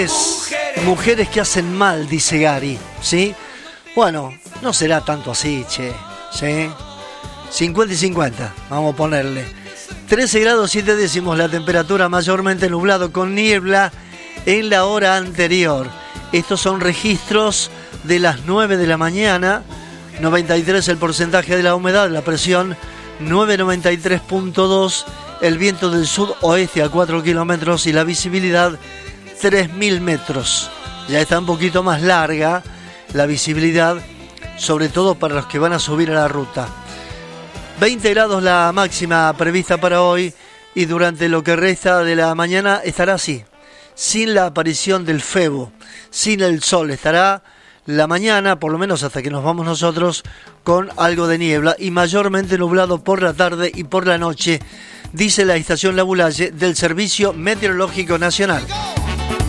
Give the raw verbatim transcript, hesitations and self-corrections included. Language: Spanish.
Mujeres que hacen mal, dice Gary, ¿sí? Bueno, no será tanto así, che, ¿sí? cincuenta y cincuenta, vamos a ponerle. trece grados siete décimos la temperatura, mayormente nublado con niebla en la hora anterior. Estos son registros de las nueve de la mañana, noventa y tres el porcentaje de la humedad, la presión nueve noventa y tres punto dos, el viento del sudoeste a cuatro kilómetros y la visibilidad tres mil metros. Ya está un poquito más larga la visibilidad, sobre todo para los que van a subir a la ruta. veinte grados la máxima prevista para hoy y durante lo que resta de la mañana estará así, sin la aparición del febo, sin el sol. Estará la mañana, por lo menos hasta que nos vamos nosotros, con algo de niebla y mayormente nublado por la tarde y por la noche, dice la estación La Boulaye del Servicio Meteorológico Nacional.